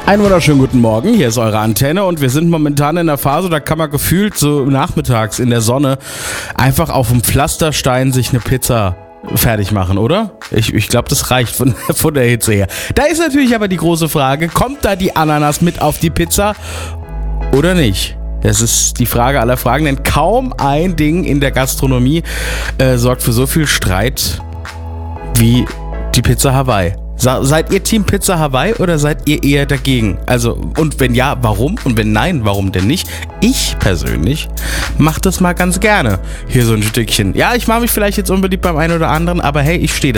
Einen wunderschönen guten Morgen, hier ist eure Antenne und wir sind momentan in der Phase, da kann man gefühlt so nachmittags in der Sonne einfach auf dem Pflasterstein sich eine Pizza fertig machen, oder? Ich glaube, das reicht von der Hitze her. Da ist natürlich aber die große Frage, kommt da die Ananas mit auf die Pizza oder nicht? Das ist die Frage aller Fragen, denn kaum ein Ding in der Gastronomie sorgt für so viel Streit wie die Pizza Hawaii. Seid ihr Team Pizza Hawaii oder seid ihr eher dagegen? Also, und wenn ja, warum? Und wenn nein, warum denn nicht? Ich persönlich mache das mal ganz gerne. Hier so ein Stückchen. Ja, ich mache mich vielleicht jetzt unbedingt beim einen oder anderen, aber hey, ich stehe